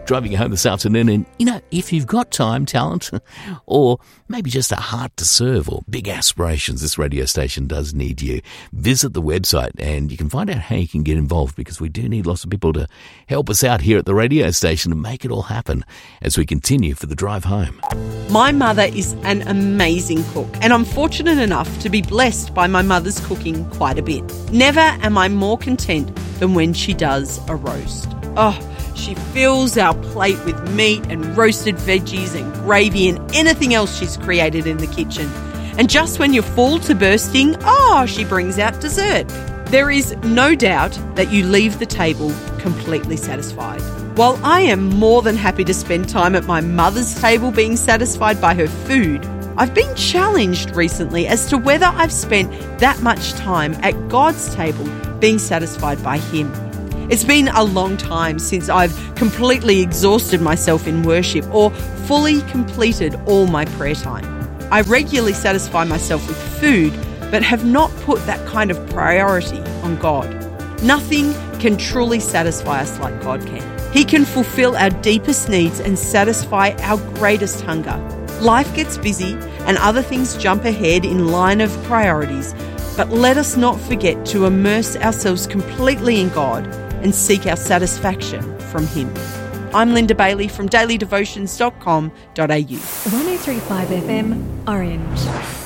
driving you home this afternoon. And, if you've got time, talent, or maybe just a heart to serve or big aspirations, this radio station does need you. Visit the website and you can find out how you can get involved, because we do need lots of people to help us out here at the radio station to make it all happen as we continue for the drive home. My mother is an amazing cook, and I'm fortunate enough to be blessed by my mother's cooking quite a bit. Never am I more content than when she does a roast. Oh, she fills our plate with meat and roasted veggies and gravy and anything else she's created in the kitchen. And just when you're full to bursting, she brings out dessert. There is no doubt that you leave the table completely satisfied. While I am more than happy to spend time at my mother's table being satisfied by her food, I've been challenged recently as to whether I've spent that much time at God's table being satisfied by Him. It's been a long time since I've completely exhausted myself in worship or fully completed all my prayer time. I regularly satisfy myself with food, but have not put that kind of priority on God. Nothing can truly satisfy us like God can. He can fulfill our deepest needs and satisfy our greatest hunger. Life gets busy and other things jump ahead in line of priorities, but let us not forget to immerse ourselves completely in God and seek our satisfaction from Him. I'm Linda Bailey from dailydevotions.com.au. 103.5 FM, Orange.